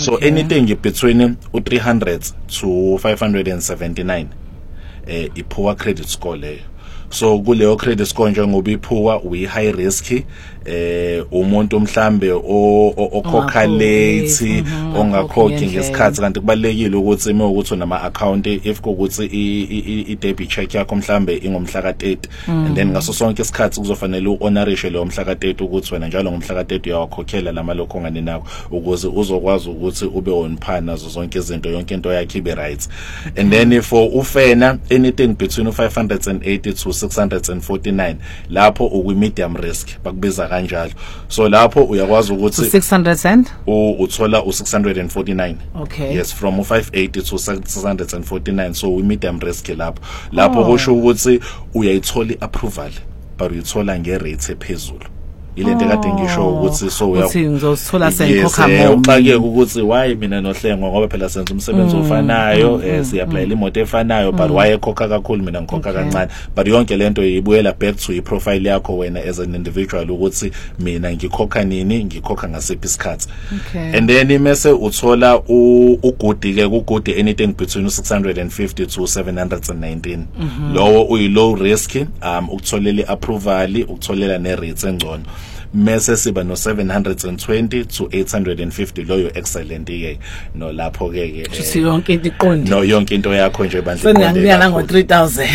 So anything between 300 to 579 i-poor credit score leyo. So kuleyo credit score njengoba iphuwa uyi-high risk, umuntu mhlambe okhokha late, ongakhokhi ngesikhathi, kanti kubalekile ukuthi ukuthi unama account if kuthi i-debit check yakho mhlambe ingomhla ka-30 and then ngaso sonke isikhathi kuzofanele uhonorishe leyo mhla ka-30 ukuthi wena njalo ngomhla ka-30 uyawakhokhela lama lokho ongane nakho ukuze uzokwazi ukuthi ube on par nazo zonke izinto, yonke into yakhe ibe right. And then for ufena anything between 580 to 649 lapho uku-medium risk bakubiza kanjalo. So lapho uyakwazi ukuthi 600 and uthola u649. Okay. Yes, from 580 to 649. So we-medium risk lapho kusho ukuthi uyayithola i-approval but uyithola nge-rate ephezulu. Ile nto kade ngisho ukuthi so ngizosithola sengikhokha more. Uxake ukuthi why mina noHlengo ngoba phela senza umsebenzi ofanayo, siyapplyela imoto efanayo but why ekhokha kakhulu mina ngikhokha kancane. But yonke lento ibuyela back to i-profile yakho wena as an individual ukuthi mina ngikhokha nini, ngikhokha ngasiphi isikhathi. And then mase uthola ugudi ke kugudi anything between 650 to 719. Lowo uyi-low risk, ukutholela approval, ukutholela ne-rate engcono. Mese siba no 720 to 850 loyo excellent ke no lapho ke sithi yonke into iqonde no yonke into yakho nje bandle sengiyangiya ngo 3000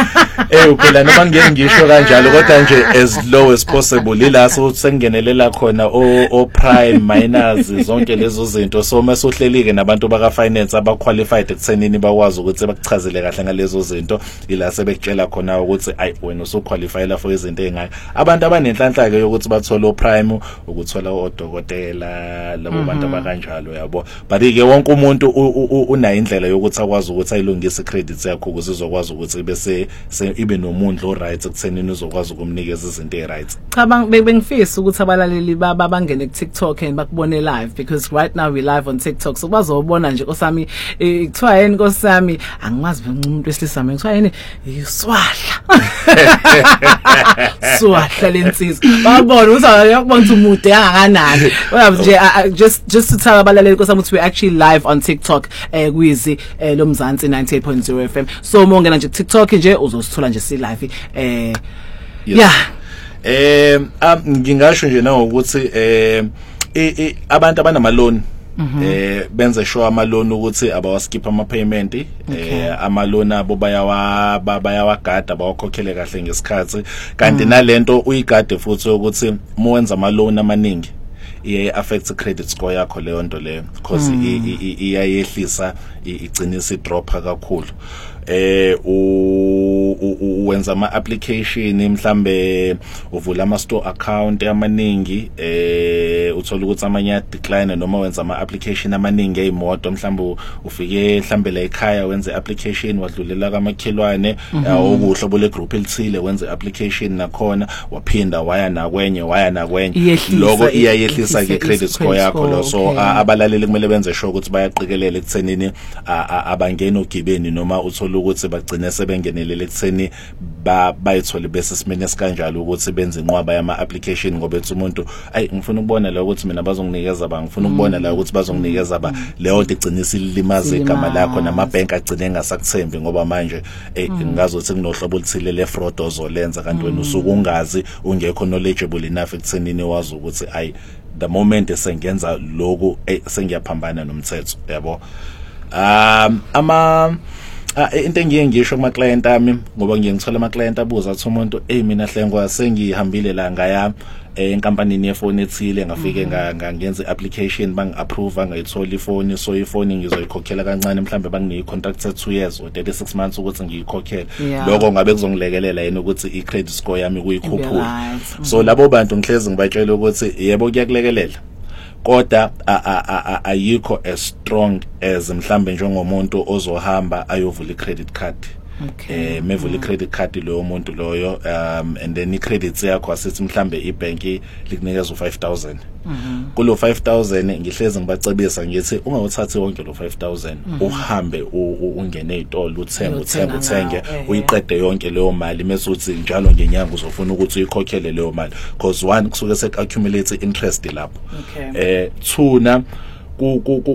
phela noma ngeke ngisho kanjalo kodwa nje as low as possible ila so sengenelela khona o prime minors zonke lezo zinto. So mase uhlelike nabantu baka finance abaqualified ekuthenini bakwazi ukuthi bakuchazele kahle ngalezo zinto, ila sebekutshela khona ukuthi ayi wena usuqualifyela for izinto engayo. Abantu abanenhlanhla ke ukuthi bathola prime ukuthola odokotela labo bantu abakanjalo yabo. But ke wonke umuntu unayo indlela yokuthi akwazi ukuthi ayilungise credit yakho ukuze izokwazi ukuthi bese ibe nomundlo right ekuthenini uzokwazi ukumnikeza izinto eziright. Cha bengifisa ukuthi abalaleli bangene ku TikTok and bakubone live because right now we live on TikTok, so bazobona nje osami kuthiwa yini nkosami angimazi umuntu wesilisa mina kuthiwa yini iswahla swahla lensizwa babona uzakubona ukuthi umude kangakanani. Just to tell abalaleli nkosami ukuthi we actually live on TikTok kwizi lo Mzansi 98.0 FM. So mongena nje TikTok nje uzosithola nje si live yeah. Ngingasho nje nawo ukuthi abantu abanama loan benze sure ama loan ukuthi abawaskip ama payment, ama loan abo bayawagada bawakhokhele kahle ngesikhathi. Kanti nalento uyigade futhi ukuthi muwenza ama loan amaningi iye affect credit score yakho leyo nto leyo because iyayehlisa igcinisa idropha kakhulu. Uwenza ama application mhlambe uvula ama store account amaningi, uthola ukuthi amanye decline noma wenza ama application amaningi eimoto mhlambe ufike mhlambe la ekhaya wenze application wadlulela kamakhelwane okuhlobo le group elithile wenze application nakhona waphinda waya nakwenye lokho iyayehlisa ke credit score yakho lo. So abalaleli kumele benze sure ukuthi bayaqikelele ekuthenini abangena ogibeni noma uthola ukuthi bagcine sebengenelele ekutheni bayithole bese simene esikanjalo ukuthi benze inqwaba yama application ngoba ethi umuntu ayi ngifuna ukubona la ukuthi mina bazonginikeza ngifuna ukubona la ukuthi bazonginikeza leyo nto igcinisa ilimaze igama lakho namabhenki agcine engasakuthembi ngoba manje ngazothi kunohlobo oluthile le fraud ozolenza kanti wena usuku ungazi ungekho knowledgeable enough ekuthenini wazi ukuthi ayi the moment esengenza lokho sengiyaphambana nomthetho yabo. Into engiye ngisho kuma client ami ngoba ngiyengithola ama client abuza athi umuntu mina Hlengo sengihambile la ngaya enkampanini yefoni ethile ngafike ngenza application bangi-approve ngayithola ifoni, so ifoni ngizoyikhokhela kancane mhlambe banginike contract 2 years or 36 months ukuthi ngiyikhokhele. Lokho ngabe kuzongilekelela yena ukuthi i-credit score yami kuyikhuphula. So labo bantu ngihlezi ngibatshela ukuthi yebo kuyakulekelela kodwa ayikho as strong as mhlambe njengomuntu ozohamba ayovula i-credit card. Mevula i-credit card loyo muntu loyo and then i-credit yakho asithi mhlambe ibanki likunikeza u5000 kulo 5000 ngihlezi ngibacebisa ngithi ungawuthathi wonke lo 5000 uhambe ungene ezitolo uthenge uyiqede yonke leyo mali mase uthi njalo ngenyanga uzofuna ukuthi uyikhokhele leyo mali because one kusuke sek accumulate interest lapho. 2 na